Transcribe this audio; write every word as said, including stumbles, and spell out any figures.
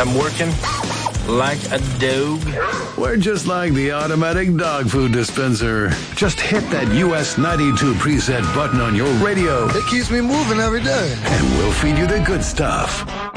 I'm working like a dog. We're just like the automatic dog food dispenser. Just hit that U S ninety-two preset button on your radio. It keeps me moving every day. And we'll feed you the good stuff.